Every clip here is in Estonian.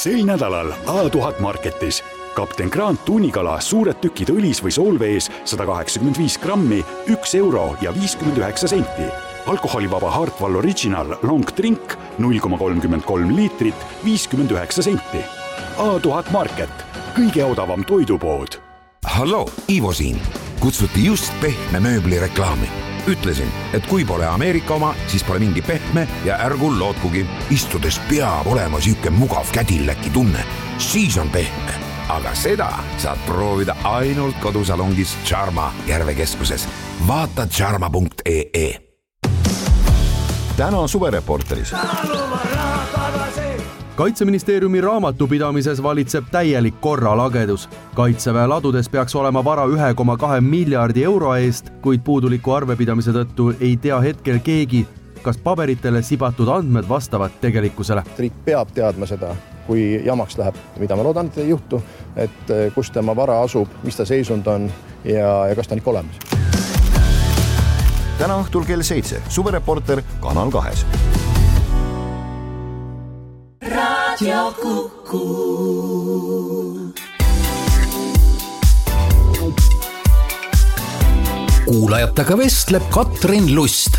Sel nädalal A1000 Marketis. Kapten Grant tunnikala suured tükid õlis või soolvees 185 grammi, 1 euro ja 59 senti. Alkoholivaba Hartwall Original Long Drink 0,33 liitrit, 59 senti. A1000 Market, kõige odavam toidupood. Hallo, Ivo siin. Kutsuti just pehme mööbli reklaami. Ütlesin, et kui pole Ameerika oma, siis pole mingi pehme ja ärgu lootkugi. Istudes peab olema süüke mugav kädilläki tunne. Siis on pehme. Aga seda saad proovida ainult kodusalongis Charma Järvekeskuses. Vaata charma.ee. Täna suvereporteris. Kaitseministeeriumi raamatupidamises valitseb täielik korralagedus. Kaitseväe ladudes peaks olema vara 1,2 miljardi euro eest, kuid puuduliku arvepidamise tõttu ei tea hetkel keegi, kas paberitele sibatud andmed vastavad tegelikkusele. Riik peab teadma seda, kui jamaks läheb, mida ma loodan, et ei juhtu, et kus tema vara asub, mis ta seisund on ja kas ta on ikka olemas. Täna õhtul kell 7. Suvereporter Kanal 2. Radio Kuku. Kuulajatega vestleb Katrin Lust.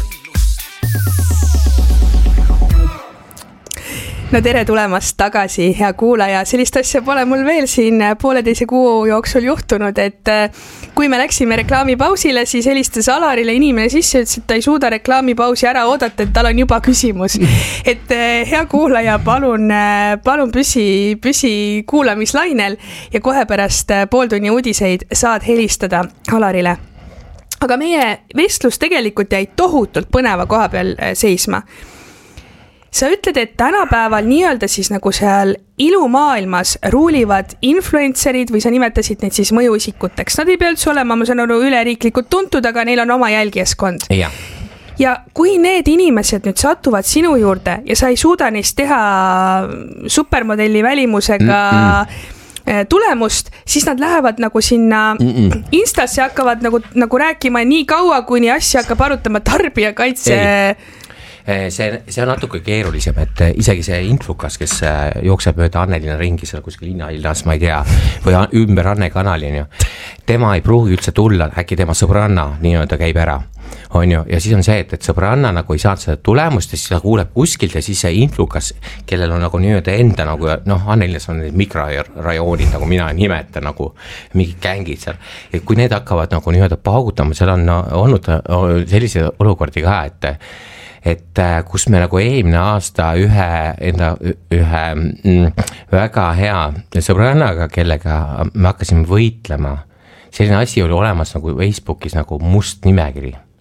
No tere tulemast tagasi, hea kuulaja. Sellist asja pole mul veel siin 1,5 kuu jooksul juhtunud, et kui me läksime reklaamipausile, siis helistas Alarile inimene sisse, ütles, et ta ei suuda reklaamipausi ära oodata, et tal on juba küsimus. Et hea kuulaja, palun püsi kuulamislainel ja kohe pärast pooltunni uudiseid saad helistada Alarile. Aga meie vestlus tegelikult jäi tohutult põneva koha peal seisma. Sa ütled, et tänapäeval nii-öelda siis nagu seal ilumaailmas ruulivad influencerid või sa nimetasid neid siis mõjuisikuteks. Nad ei pea üldse olema, ma saan aru, üleriiklikult tuntud, aga neil on oma jälgijaskond. Ja kui need inimesed nüüd satuvad sinu juurde ja sa ei suuda neist teha supermodelli välimusega tulemust, siis nad lähevad nagu sinna Instasse hakkavad nagu rääkima nii kaua, kuni asja hakkab arutama tarbijakaitse. See on natuke keerulisem, et isegi see influkas, kes jookseb mööda Annelina ringi seal kuskil linnas, ma ei tea, või ümber Anne kanalini, tema ei pruugi üldse tulla, äkki tema sõbranna nii-öelda käib ära, on ju, ja siis on see, et sõbranna nagu ei saanud seda tulemust ja siis ta kuuleb kuskilt ja siis see influkas, kellel on nagu nii-öelda enda nagu, Annelinas on need mikrorajoonid, nagu mina nimetan, nagu mingid gängid seal, et kui need hakkavad nagu nii-öelda paugutama, seal on olnud sellise olukordi ka, et kus me nagu eelmine aasta ühe väga hea sõbrannaga, kellega me hakkasime võitlema. Selline asi oli olemas nagu Facebookis nagu must nimekiri.